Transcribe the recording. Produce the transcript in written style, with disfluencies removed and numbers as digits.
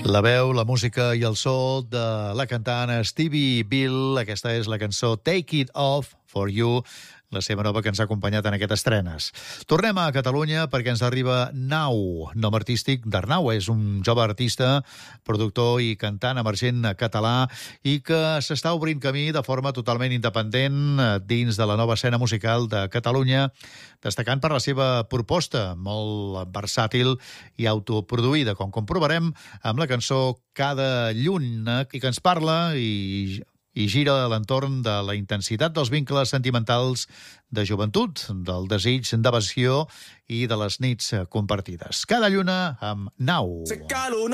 La veu, la música i el so de la cantant Stevie Bill. Aquesta és la cançó Take It Off For You, la seva nova que ens ha acompanyat en aquestes estrenes. Tornem a Catalunya perquè ens arriba Nau, nom artístic d'Arnau. És un jove artista, productor i cantant emergent català i que s'està obrint camí de forma totalment independent dins de la nova escena musical de Catalunya, destacant per la seva proposta molt versàtil i autoproduïda, com comprovarem amb la cançó Cada lluna, i que ens parla i gira a l'entorn de la intensitat dels vincles sentimentals de joventut, del desig d'evasió i de les nits compartides. Cada lluna amb Nau.